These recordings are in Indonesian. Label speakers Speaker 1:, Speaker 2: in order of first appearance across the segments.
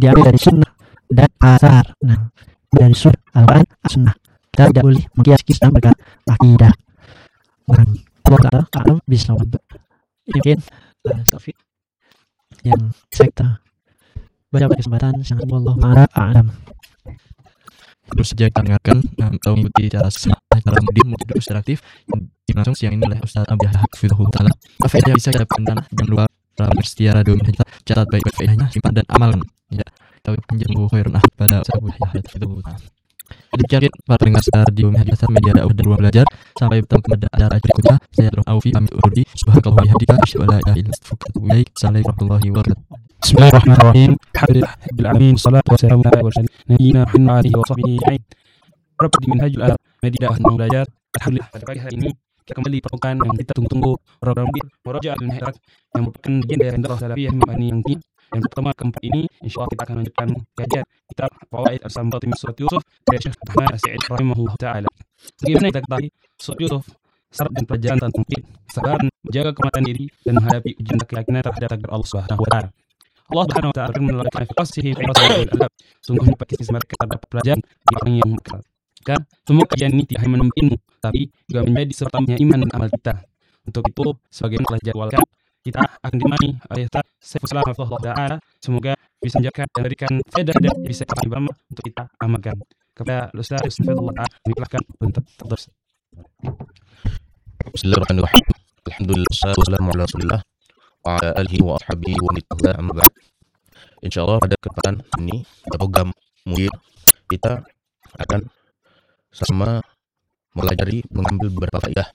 Speaker 1: diambil dari sunnah dan asar. Nah, dari sunnah Al-Quran, sunnah. Kita tidak boleh mengkias-kias dalam perkara akidah. Nah, Allah Ta'ala alam bisawab. Ini mungkin taufiq yang saya kita baca pada kesempatan sangat wallahu ta'ala a'lam.
Speaker 2: Terus saja kita dengarkan atau mengikuti cara kemudian modul interaktif yang langsung siang ini oleh Ustaz Abdullah Hafizahullah Ta'ala. Faedah yang bisa kita dapatkan, jangan lupa bersedia radio kita catat baik faedahnya, simpan dan amalkan. Ya, kita pinjam khairun ahad pada Ustaz Abdullah Hafizahullah Ta'ala. Demikian para pendengar radio Media Dakwah dan Ruang Belajar. Sampai bertemu pada acara berikutnya. Saya Abdul Aufi pamit undur diri. Subhanallahi wa bihamdihi asyhadu an la ilaha illa anta astaghfiruka wa atubu ilaik. Assalamualaikum warahmatullahi wabarakatuh.
Speaker 3: Bismillahirrahmanirrahim. Alhamdulillahirabbil alamin. Wassalatu wassalamu ala nabiyyina Muhammad wa alihi wa sahbihi ajma'in. Rapat di Minhajul Arab Media Dakwah dan Ruang Belajar. Alhamdulillah pada pagi hari ini kita kembali pertemukan yang kita tunggu-tunggu program Murajaah al-Mihraj yang merupakan bagian dari Dakwah Salafiyah Mabani yang tinggi. Dan pertemuan keempat ini insyaallah kita akan lanjutkan kajian kitab Fawaid Al-Sambat min Surat Yusuf dari Syekh Ahmad As-Sa'id rahimahullah taala. Bagaimana kita ketahui Surat Yusuf syarat dan pelajaran tentang tauhid, sabar, menjaga kematian diri dan menghadapi ujian keyakinan terhadap takdir Allah Subhanahu wa taala. Allah Subhanahu wa taala akan melalui qasihi fi rasul. Sungguhnya pakis mereka terdapat pelajaran di orang yang maka semua kajian ini tidak hanya menambah ilmu tapi juga menjadi serta iman dan amal kita. Untuk itu sebagaimana telah dijadwalkan kita akan ditemani oleh Ustaz Saiful Salam Hafizahullah Ta'ala. Semoga bisa menjaga dan memberikan faedah dan bisa kita bersama untuk kita amalkan. Kepada Ustaz Saifullah Ta'ala dipersilakan untuk terus.
Speaker 4: Bismillahirrahmanirrahim. Alhamdulillah wassalatu wassalamu ala Rasulillah wa ala alihi wa ashabihi wa man tabi'ahum amma ba'd. Insyaallah pada kesempatan ini program mungkin kita akan sama mempelajari mengambil beberapa faedah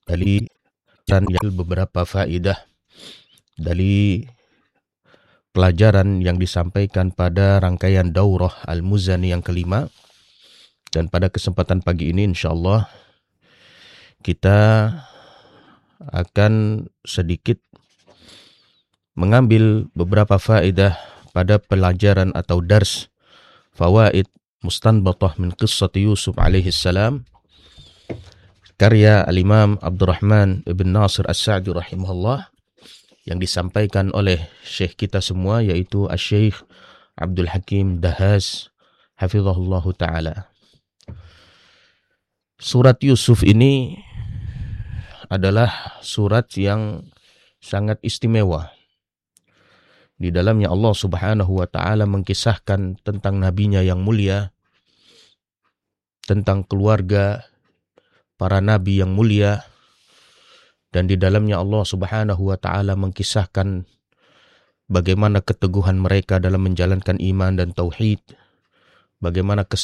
Speaker 4: dari pelajaran yang disampaikan pada rangkaian Daurah Al-Muzani yang kelima. Dan pada kesempatan pagi ini insyaallah kita akan sedikit mengambil beberapa faedah pada pelajaran atau dars Fawaid Mustanbatah min Qissati Yusuf alaihi salam karya Al-Imam Abdurrahman ibn Nasir As-Sa'di rahimahullah yang disampaikan oleh syekh kita semua yaitu Asy-Syaikh Abdul Hakim Dahas hafizahullahu taala. Surat Yusuf ini adalah surat yang sangat istimewa. Di dalamnya Allah Subhanahu wa taala mengkisahkan tentang nabinya yang mulia, tentang keluarga para nabi yang mulia, dan di dalamnya Allah Subhanahu wa taala mengkisahkan bagaimana keteguhan mereka dalam menjalankan iman dan tauhid, bagaimana